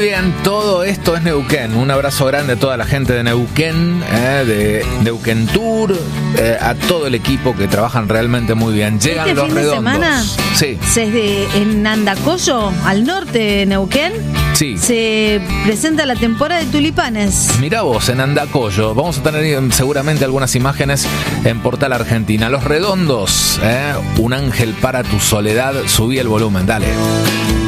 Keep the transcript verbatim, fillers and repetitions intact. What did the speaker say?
Bien, todo esto es Neuquén. Un abrazo grande a toda la gente de Neuquén, eh, de Neuquén Tour, eh, a todo el equipo que trabajan realmente muy bien. Llegan ¿Este los fin redondos. de semana? Sí. Desde en Andacollo, al norte de Neuquén, Sí. se presenta la temporada de tulipanes. Mirá vos, en Andacollo. Vamos a tener eh, seguramente algunas imágenes en Portal Argentina. Los redondos, eh, un ángel para tu soledad. Subí el volumen, dale.